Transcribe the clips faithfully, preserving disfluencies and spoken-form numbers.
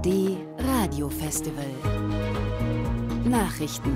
D Radio Festival. Nachrichten.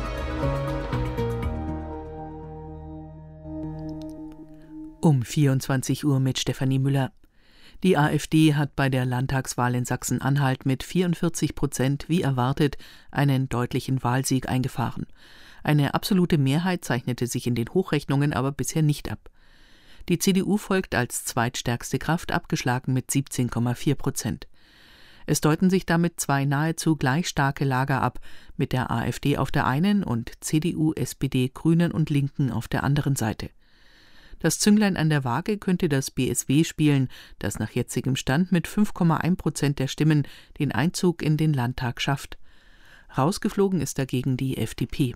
Um vierundzwanzig Uhr mit Stefanie Müller. Die AfD hat bei der Landtagswahl in Sachsen-Anhalt mit vierundvierzig Prozent wie erwartet einen deutlichen Wahlsieg eingefahren. Eine absolute Mehrheit zeichnete sich in den Hochrechnungen aber bisher nicht ab. Die C D U folgt als zweitstärkste Kraft, abgeschlagen mit siebzehn Komma vier Prozent. Es deuten sich damit zwei nahezu gleich starke Lager ab, mit der AfD auf der einen und C D U, S P D, Grünen und Linken auf der anderen Seite. Das Zünglein an der Waage könnte das B S W spielen, das nach jetzigem Stand mit fünf Komma eins Prozent der Stimmen den Einzug in den Landtag schafft. Rausgeflogen ist dagegen die F D P.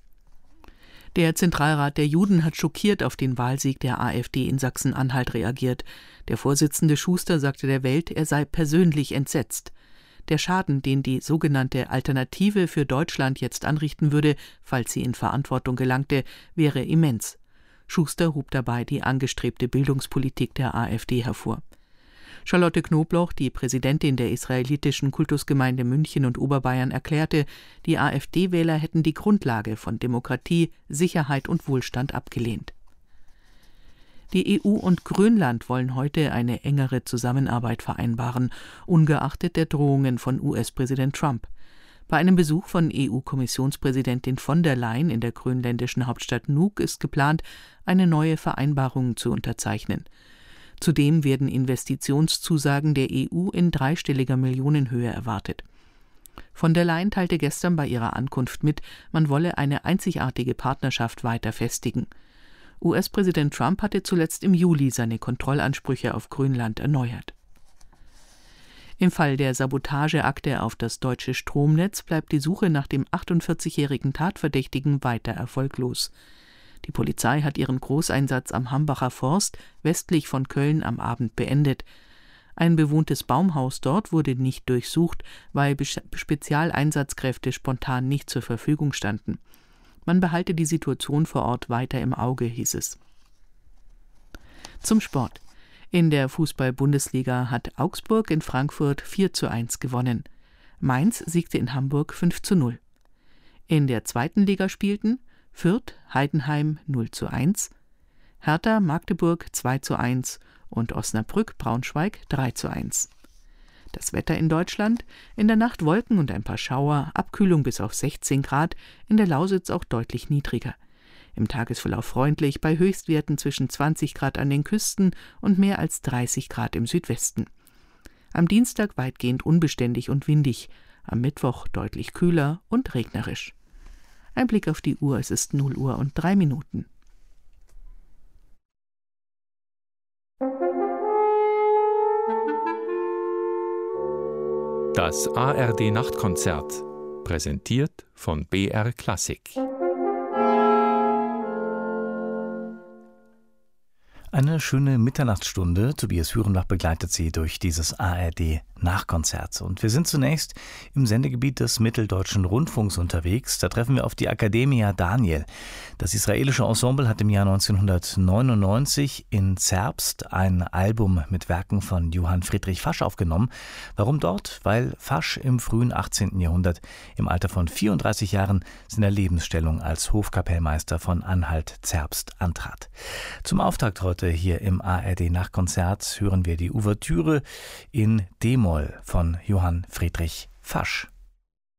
Der Zentralrat der Juden hat schockiert auf den Wahlsieg der AfD in Sachsen-Anhalt reagiert. Der Vorsitzende Schuster sagte der Welt, er sei persönlich entsetzt. Der Schaden, den die sogenannte Alternative für Deutschland jetzt anrichten würde, falls sie in Verantwortung gelangte, wäre immens. Schuster hob dabei die angestrebte Bildungspolitik der AfD hervor. Charlotte Knobloch, die Präsidentin der israelitischen Kultusgemeinde München und Oberbayern, erklärte, die AfD-Wähler hätten die Grundlage von Demokratie, Sicherheit und Wohlstand abgelehnt. Die E U und Grönland wollen heute eine engere Zusammenarbeit vereinbaren, ungeachtet der Drohungen von U S-Präsident Trump. Bei einem Besuch von E U-Kommissionspräsidentin von der Leyen in der grönländischen Hauptstadt Nuuk ist geplant, eine neue Vereinbarung zu unterzeichnen. Zudem werden Investitionszusagen der E U in dreistelliger Millionenhöhe erwartet. Von der Leyen teilte gestern bei ihrer Ankunft mit, man wolle eine einzigartige Partnerschaft weiter festigen. U S-Präsident Trump hatte zuletzt im Juli seine Kontrollansprüche auf Grönland erneuert. Im Fall der Sabotageakte auf das deutsche Stromnetz bleibt die Suche nach dem achtundvierzigjährigen Tatverdächtigen weiter erfolglos. Die Polizei hat ihren Großeinsatz am Hambacher Forst westlich von Köln am Abend beendet. Ein bewohntes Baumhaus dort wurde nicht durchsucht, weil Spezialeinsatzkräfte spontan nicht zur Verfügung standen. Man behalte die Situation vor Ort weiter im Auge, hieß es. Zum Sport. In der Fußball-Bundesliga hat Augsburg in Frankfurt vier zu eins gewonnen. Mainz siegte in Hamburg fünf zu null. In der zweiten Liga spielten Fürth, Heidenheim null zu eins, Hertha, Magdeburg zwei zu eins und Osnabrück, Braunschweig drei zu eins. Das Wetter in Deutschland: in der Nacht Wolken und ein paar Schauer, Abkühlung bis auf sechzehn Grad, in der Lausitz auch deutlich niedriger. Im Tagesverlauf freundlich, bei Höchstwerten zwischen zwanzig Grad an den Küsten und mehr als dreißig Grad im Südwesten. Am Dienstag weitgehend unbeständig und windig, am Mittwoch deutlich kühler und regnerisch. Ein Blick auf die Uhr, es ist null Uhr und drei Minuten. Das A R D-Nachtkonzert, präsentiert von B R Klassik. Eine schöne Mitternachtsstunde. Tobias Hürenbach begleitet Sie durch dieses A R D-Nachkonzert. Und wir sind zunächst im Sendegebiet des Mitteldeutschen Rundfunks unterwegs. Da treffen wir auf die Akademia Daniel. Das israelische Ensemble hat im Jahr neunzehnhundertneunundneunzig in Zerbst ein Album mit Werken von Johann Friedrich Fasch aufgenommen. Warum dort? Weil Fasch im frühen achtzehnten Jahrhundert im Alter von vierunddreißig Jahren seiner Lebensstellung als Hofkapellmeister von Anhalt-Zerbst antrat. Zum Auftakt heute hier im A R D-Nachkonzert hören wir die Ouvertüre in D-Moll von Johann Friedrich Fasch.